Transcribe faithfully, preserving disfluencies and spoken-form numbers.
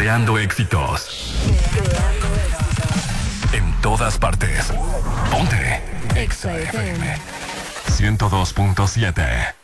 Creando éxitos. En todas partes. Ponte. Exa F M. ciento dos punto siete.